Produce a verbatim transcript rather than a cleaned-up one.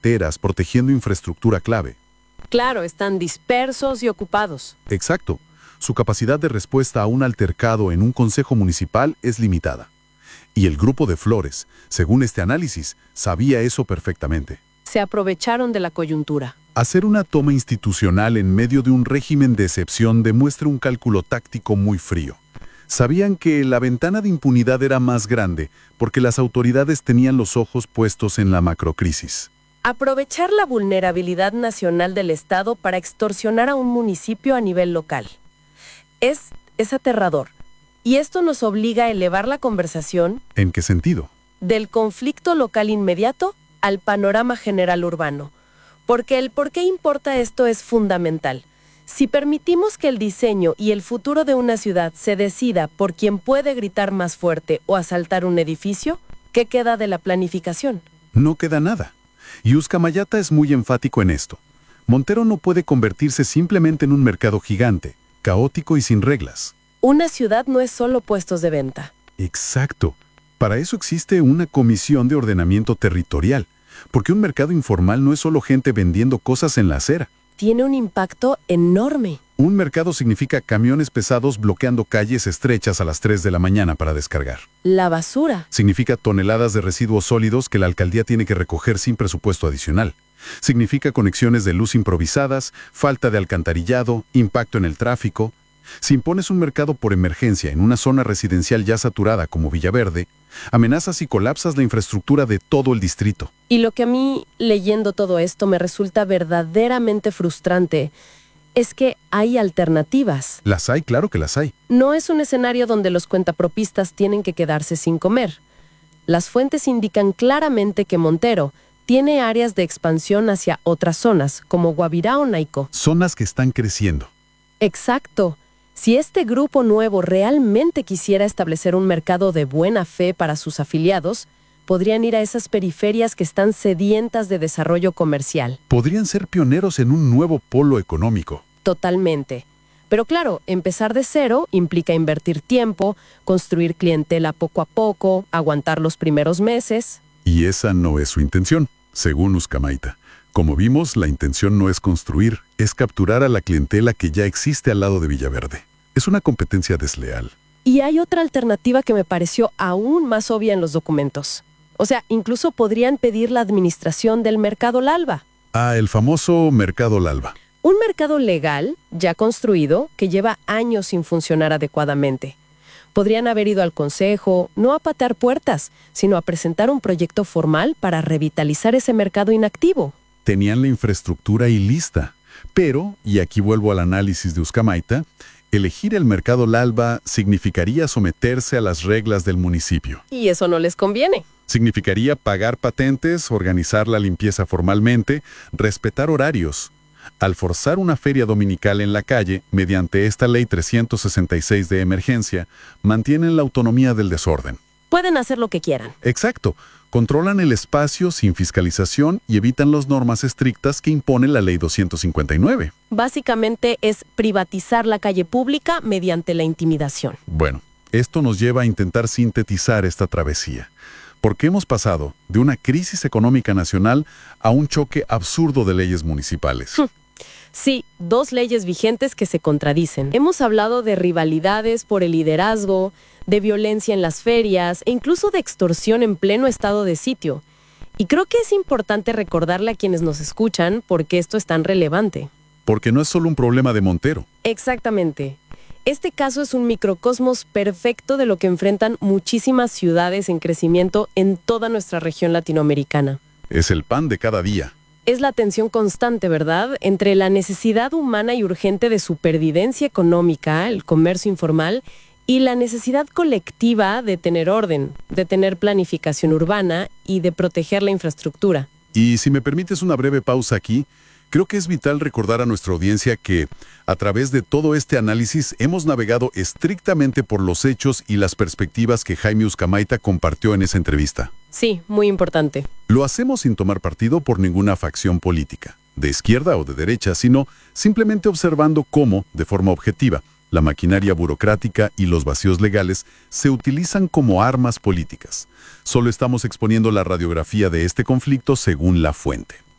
enteras protegiendo infraestructura clave. Claro, están dispersos y ocupados. Exacto. Su capacidad de respuesta a un altercado en un consejo municipal es limitada. Y el grupo de Flores, según este análisis, sabía eso perfectamente. Se aprovecharon de la coyuntura. Hacer una toma institucional en medio de un régimen de excepción demuestra un cálculo táctico muy frío. Sabían que la ventana de impunidad era más grande porque las autoridades tenían los ojos puestos en la macrocrisis. Aprovechar la vulnerabilidad nacional del Estado para extorsionar a un municipio a nivel local. Es, es aterrador. Y esto nos obliga a elevar la conversación. ¿En qué sentido? Del conflicto local inmediato al panorama general urbano. Porque el por qué importa esto es fundamental. Si permitimos que el diseño y el futuro de una ciudad se decida por quien puede gritar más fuerte o asaltar un edificio, ¿qué queda de la planificación? No queda nada. Y Uskamayata es muy enfático en esto. Montero no puede convertirse simplemente en un mercado gigante, caótico y sin reglas. Una ciudad no es solo puestos de venta. Exacto. Para eso existe una comisión de ordenamiento territorial, porque un mercado informal no es solo gente vendiendo cosas en la acera. Tiene un impacto enorme. Un mercado significa camiones pesados bloqueando calles estrechas a las tres de la mañana para descargar. La basura. Significa toneladas de residuos sólidos que la alcaldía tiene que recoger sin presupuesto adicional. Significa conexiones de luz improvisadas, falta de alcantarillado, impacto en el tráfico. Si impones un mercado por emergencia en una zona residencial ya saturada como Villaverde, amenazas y colapsas la infraestructura de todo el distrito. Y lo que a mí, leyendo todo esto, me resulta verdaderamente frustrante es que hay alternativas. Las hay, claro que las hay. No es un escenario donde los cuentapropistas tienen que quedarse sin comer. Las fuentes indican claramente que Montero tiene áreas de expansión hacia otras zonas, como Guavirá o Naico. Zonas que están creciendo. Exacto. Si este grupo nuevo realmente quisiera establecer un mercado de buena fe para sus afiliados, podrían ir a esas periferias que están sedientas de desarrollo comercial. Podrían ser pioneros en un nuevo polo económico. Totalmente. Pero claro, empezar de cero implica invertir tiempo, construir clientela poco a poco, aguantar los primeros meses. Y esa no es su intención, según Uskamaita. Como vimos, la intención no es construir, es capturar a la clientela que ya existe al lado de Villaverde. Es una competencia desleal. Y hay otra alternativa que me pareció aún más obvia en los documentos. O sea, incluso podrían pedir la administración del Mercado Lalba. Ah, el famoso Mercado Lalba. Un mercado legal, ya construido, que lleva años sin funcionar adecuadamente. Podrían haber ido al consejo, no a patear puertas, sino a presentar un proyecto formal para revitalizar ese mercado inactivo. Tenían la infraestructura y lista. Pero, y aquí vuelvo al análisis de Uskamaita, elegir el Mercado Lalba significaría someterse a las reglas del municipio. Y eso no les conviene. Significaría pagar patentes, organizar la limpieza formalmente, respetar horarios. Al forzar una feria dominical en la calle, mediante esta ley trescientos sesenta y seis de emergencia, mantienen la autonomía del desorden. Pueden hacer lo que quieran. Exacto. Controlan el espacio sin fiscalización y evitan las normas estrictas que impone la ley doscientos cincuenta y nueve. Básicamente es privatizar la calle pública mediante la intimidación. Bueno, esto nos lleva a intentar sintetizar esta travesía. Porque hemos pasado de una crisis económica nacional a un choque absurdo de leyes municipales. Sí, dos leyes vigentes que se contradicen. Hemos hablado de rivalidades por el liderazgo, de violencia en las ferias e incluso de extorsión en pleno estado de sitio. Y creo que es importante recordarle a quienes nos escuchan por qué esto es tan relevante. Porque no es solo un problema de Montero. Exactamente. Este caso es un microcosmos perfecto de lo que enfrentan muchísimas ciudades en crecimiento en toda nuestra región latinoamericana. Es el pan de cada día. Es la tensión constante, ¿verdad?, entre la necesidad humana y urgente de supervivencia económica, el comercio informal, y la necesidad colectiva de tener orden, de tener planificación urbana y de proteger la infraestructura. Y si me permites una breve pausa aquí, creo que es vital recordar a nuestra audiencia que, a través de todo este análisis, hemos navegado estrictamente por los hechos y las perspectivas que Jaime Uskamaita compartió en esa entrevista. Sí, muy importante. Lo hacemos sin tomar partido por ninguna facción política, de izquierda o de derecha, sino simplemente observando cómo, de forma objetiva, la maquinaria burocrática y los vacíos legales se utilizan como armas políticas. Solo estamos exponiendo la radiografía de este conflicto según la fuente.